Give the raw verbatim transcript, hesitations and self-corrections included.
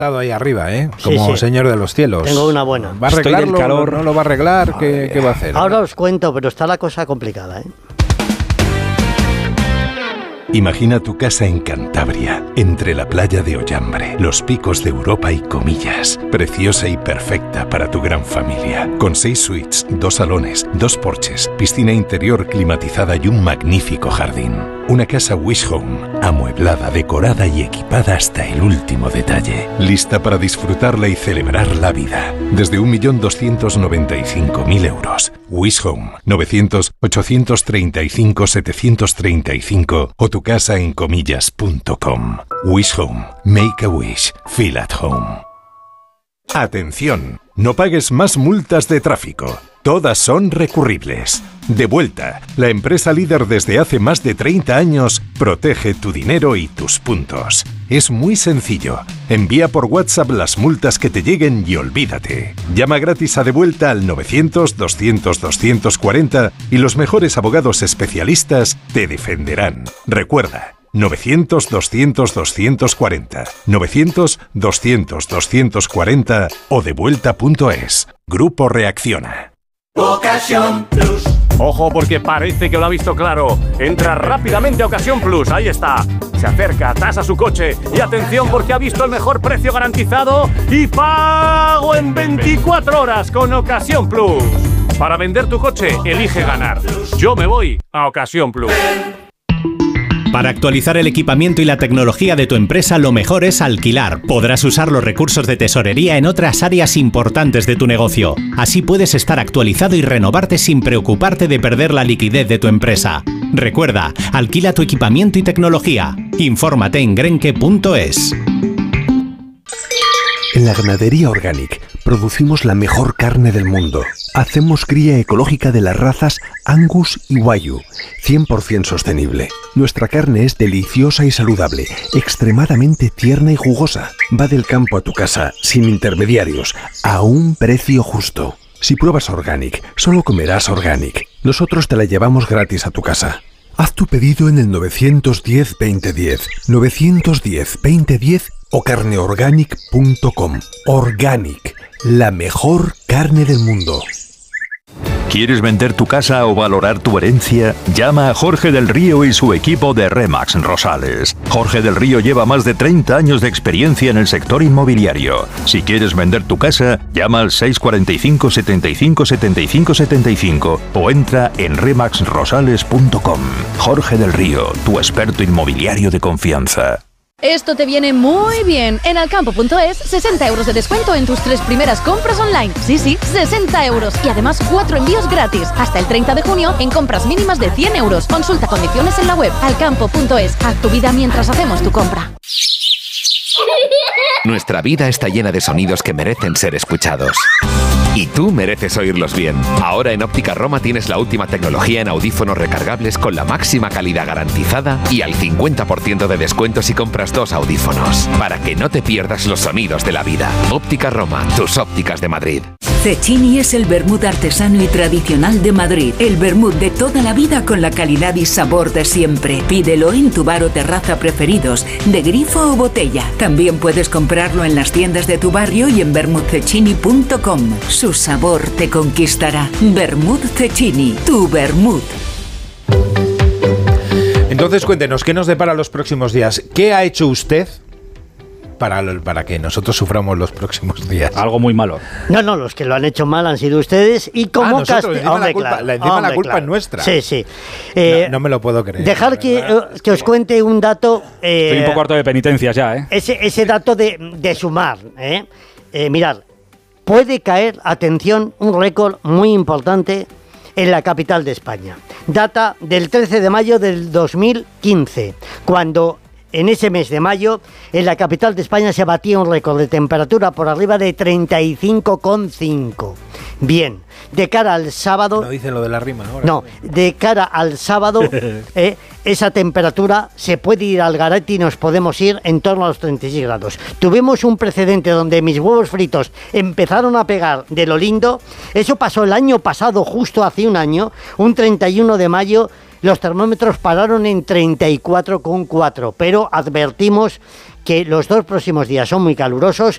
ahí arriba, ¿eh? Como sí, sí. señor de los cielos. Tengo una buena. ¿Va a arreglarlo? Calor. ¿No lo va a arreglar? ¿Qué, ¿Qué va a hacer? Ahora os cuento, pero está la cosa complicada, ¿eh? Imagina tu casa en Cantabria, entre la playa de Ollambre, los picos de Europa y Comillas. Preciosa y perfecta para tu gran familia. Con seis suites, dos salones, dos porches, piscina interior climatizada y un magnífico jardín. Una casa Wish Home, amueblada, decorada y equipada hasta el último detalle. Lista para disfrutarla y celebrar la vida. Desde un millón doscientos noventa y cinco mil euros. Wish Home, novecientos, ochocientos treinta y cinco, setecientos treinta y cinco o tu casa en comillas punto com. Wish Home. Make a wish. Feel at home. Atención, no pagues más multas de tráfico. Todas son recurribles. Devuelta, la empresa líder desde hace más de treinta años, protege tu dinero y tus puntos. Es muy sencillo. Envía por WhatsApp las multas que te lleguen y olvídate. Llama gratis a Devuelta al novecientos, doscientos, doscientos cuarenta y los mejores abogados especialistas te defenderán. Recuerda, novecientos, doscientos, doscientos cuarenta, novecientos, doscientos, doscientos cuarenta o devuelta punto es. Grupo Reacciona. Ocasión Plus. Ojo, porque parece que lo ha visto claro. Entra rápidamente a Ocasión Plus, ahí está. Se acerca, tasa su coche y atención porque ha visto el mejor precio garantizado y pago en veinticuatro horas con Ocasión Plus. Para vender tu coche, elige ganar. Yo me voy a Ocasión Plus. Para actualizar el equipamiento y la tecnología de tu empresa, lo mejor es alquilar. Podrás usar los recursos de tesorería en otras áreas importantes de tu negocio. Así puedes estar actualizado y renovarte sin preocuparte de perder la liquidez de tu empresa. Recuerda, alquila tu equipamiento y tecnología. Infórmate en grenke punto es. En la Ganadería Organic producimos la mejor carne del mundo. Hacemos cría ecológica de las razas Angus y Wagyu, cien por ciento sostenible. Nuestra carne es deliciosa y saludable, extremadamente tierna y jugosa. Va del campo a tu casa, sin intermediarios, a un precio justo. Si pruebas Organic, solo comerás Organic. Nosotros te la llevamos gratis a tu casa. Haz tu pedido en el novecientos diez, veinte diez, novecientos diez, veinte diez o carneorganic punto com. Organic, la mejor carne del mundo. ¿Quieres vender tu casa o valorar tu herencia? Llama a Jorge del Río y su equipo de Remax Rosales. Jorge del Río lleva más de treinta años de experiencia en el sector inmobiliario. Si quieres vender tu casa, llama al seis cuatro cinco, setenta y cinco, setenta y cinco, setenta y cinco o entra en remax rosales punto com. Jorge del Río, tu experto inmobiliario de confianza. Esto te viene muy bien. En alcampo punto es, sesenta euros de descuento en tus tres primeras compras online. Sí, sí, sesenta euros. Y además cuatro envíos gratis. Hasta el treinta de junio en compras mínimas de cien euros. Consulta condiciones en la web. alcampo punto es. Haz tu vida mientras hacemos tu compra. Nuestra vida está llena de sonidos que merecen ser escuchados. Y tú mereces oírlos bien. Ahora en Óptica Roma tienes la última tecnología en audífonos recargables con la máxima calidad garantizada y al cincuenta por ciento de descuento si compras dos audífonos. Para que no te pierdas los sonidos de la vida. Óptica Roma, tus ópticas de Madrid. Cecchini es el vermut artesano y tradicional de Madrid. El vermut de toda la vida con la calidad y sabor de siempre. Pídelo en tu bar o terraza preferidos, de grifo o botella. También puedes comprarlo en las tiendas de tu barrio y en vermut cecchini punto com. Su sabor te conquistará. Vermut Cecchini, tu vermut. Entonces cuéntenos, ¿qué nos depara los próximos días? ¿Qué ha hecho usted para, para que nosotros suframos los próximos días? Algo muy malo. No, no, los que lo han hecho mal han sido ustedes y como ah, nosotros, casti- encima hombre, la culpa, claro, la, encima hombre, la culpa claro. es nuestra. Sí, sí. Eh, no, no me lo puedo creer. Dejar que, eh, que os cuente un dato. Eh, Estoy un poco harto de penitencias ya, ¿eh? Ese, ese dato de, de sumar, ¿eh? Eh, mirad, puede caer, atención, un récord muy importante en la capital de España. Data del trece de mayo del dos mil quince, cuando en ese mes de mayo en la capital de España se batía un récord de temperatura por arriba de treinta y cinco coma cinco. Bien, de cara al sábado... No dice lo de la rima ahora. No, de cara al sábado, eh, esa temperatura se puede ir al garete y nos podemos ir en torno a los treinta y seis grados. Tuvimos un precedente donde mis huevos fritos empezaron a pegar de lo lindo. Eso pasó el año pasado, justo hace un año, un treinta y uno de mayo, los termómetros pararon en treinta y cuatro coma cuatro, pero advertimos que los dos próximos días son muy calurosos